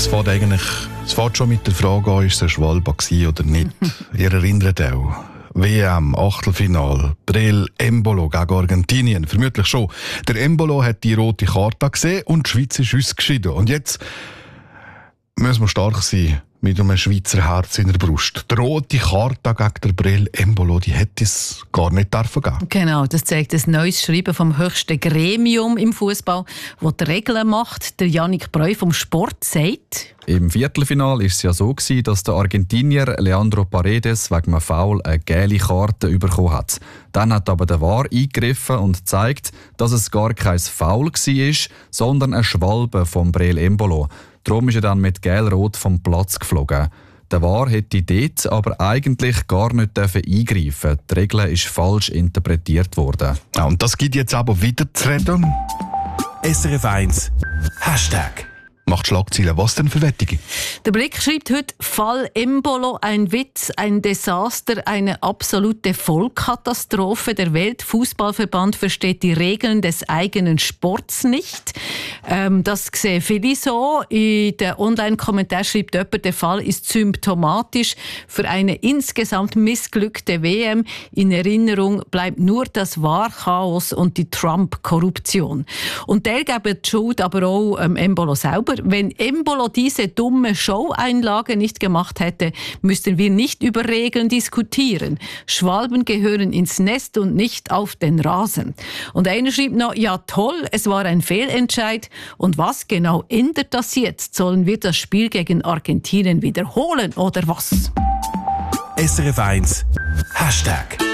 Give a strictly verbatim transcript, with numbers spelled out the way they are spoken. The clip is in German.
Es fängt eigentlich, es fängt schon mit der Frage an, ist es ein Schwalbe oder nicht. Ihr erinnert auch. W M, Achtelfinal, Breel Embolo gegen Argentinien, vermutlich schon. Der Embolo hat die rote Karte gesehen und die Schweiz ist ausgeschieden. Und jetzt müssen wir stark sein mit einem Schweizer Herz in der Brust. Die rote Karte gegen den Breel Embolo, die hätte es gar nicht dürfen geben. Genau, das zeigt ein neues Schreiben vom höchsten Gremium im Fußball, das die Regeln macht. Der Yannick Breu vom Sport sagt: Im Viertelfinal war es ja so, dass der Argentinier Leandro Paredes wegen einem Foul eine gelbe Karte bekommen hat. Dann hat aber der V A R eingegriffen und gezeigt, dass es gar kein Foul war, sondern eine Schwalbe vom Breel Embolo. Darum ist er dann mit Gel-Rot vom Platz geflogen. Der V A R hätte dort aber eigentlich gar nicht eingreifen. Die Regel ist falsch interpretiert worden. Ja, und das gibt jetzt aber wieder zu reden. S R F eins Hashtag Macht Schlagzeilen. Was denn für Wettige? Der Blick schreibt heute: Fall Embolo, ein Witz, ein Desaster, eine absolute Vollkatastrophe. Der Weltfußballverband versteht die Regeln des eigenen Sports nicht. Ähm, das sehen viele so. In den Online-Kommentaren schreibt jemand, der Fall ist symptomatisch für eine insgesamt missglückte W M. In Erinnerung bleibt nur das V A R-Chaos und die Trump-Korruption. Und der gibt die Schuld aber auch ähm, Embolo selber. Wenn Embolo diese dumme Show-Einlage nicht gemacht hätte, müssten wir nicht über Regeln diskutieren. Schwalben gehören ins Nest und nicht auf den Rasen. Und einer schreibt noch: Ja toll, es war ein Fehlentscheid. Und was genau ändert das jetzt? Sollen wir das Spiel gegen Argentinien wiederholen oder was? S R F eins Hashtag